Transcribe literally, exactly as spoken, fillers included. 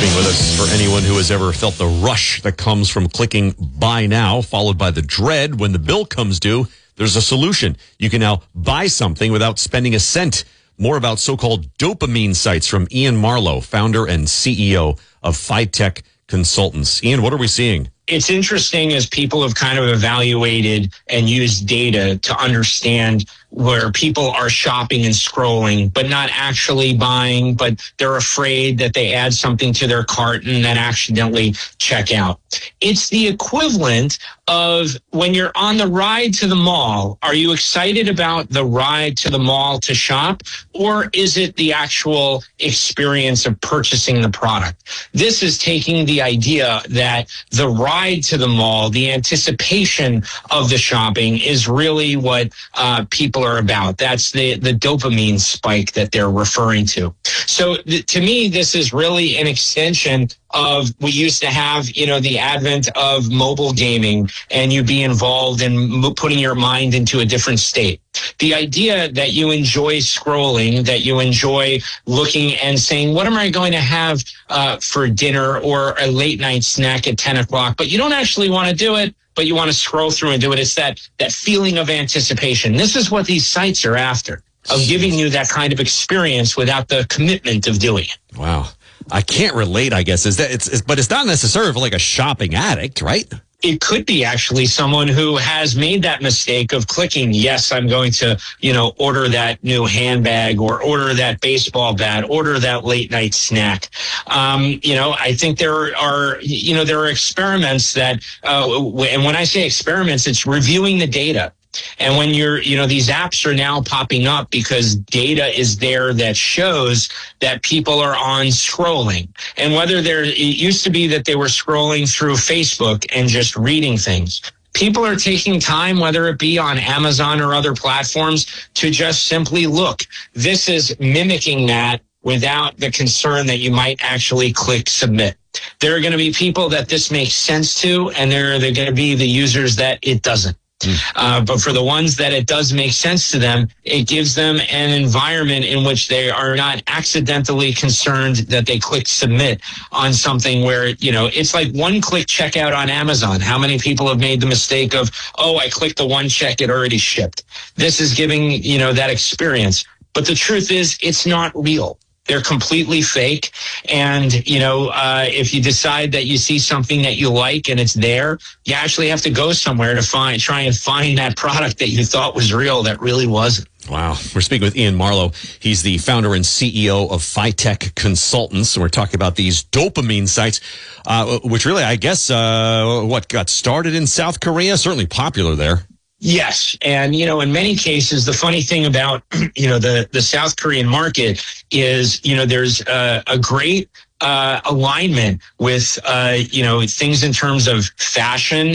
shipping with us. For anyone who has ever felt the rush that comes from clicking buy now, followed by the dread when the bill comes due, there's a solution. You can now buy something without spending a cent. More about so-called dopamine sites from Ian Marlowe, founder and C E O of FiTech Consultants. Ian, what are we seeing? It's interesting as people have kind of evaluated and used data to understand where people are shopping and scrolling, but not actually buying, but they're afraid that they add something to their cart and then accidentally check out. It's the equivalent of when you're on the ride to the mall. Are you excited about the ride to the mall to shop, or is it the actual experience of purchasing the product? This is taking the idea that the ride to the mall, the anticipation of the shopping is really what uh, people are about. That's the, the dopamine spike that they're referring to. So th- to me, this is really an extension of, we used to have, you know, the advent of mobile gaming, and you be involved in m- putting your mind into a different state. The idea that you enjoy scrolling, that you enjoy looking and saying, what am I going to have uh, for dinner or a late night snack at ten o'clock? But you don't actually want to do it, but you want to scroll through and do it. It's that, that feeling of anticipation. This is what these sites are after, of giving you that kind of experience without the commitment of doing it. Wow. I can't relate, I guess. Is that it's, it's but it's not necessarily for like a shopping addict, right? It could be actually someone who has made that mistake of clicking, yes, I'm going to, you know, order that new handbag or order that baseball bat, order that late night snack. Um, you know, I think there are, you know, there are experiments that, uh, and when I say experiments, it's reviewing the data. And when you're, you know, these apps are now popping up because data is there that shows that people are on scrolling. And whether they're, it used to be that they were scrolling through Facebook and just reading things. People are taking time, whether it be on Amazon or other platforms, to just simply look. This is mimicking that without the concern that you might actually click submit. There are going to be people that this makes sense to, and there are going to be the users that it doesn't. Uh, but for the ones that it does make sense to them, it gives them an environment in which they are not accidentally concerned that they click submit on something where, you know, it's like one click checkout on Amazon. How many people have made the mistake of, oh, I clicked the one check, it already shipped. This is giving, you know, that experience. But the truth is, it's not real. They're completely fake. And, you know, uh, if you decide that you see something that you like and it's there, you actually have to go somewhere to find, try and find that product that you thought was real that really wasn't. Wow. We're speaking with Ian Marlowe. He's the founder and C E O of FiTech Consultants. And we're talking about these dopamine sites, uh, which really, I guess, uh, what got started in South Korea, certainly popular there. Yes. And, you know, in many cases, the funny thing about, you know, the, the South Korean market is, you know, there's a, a great uh, alignment with, uh, you know, things in terms of fashion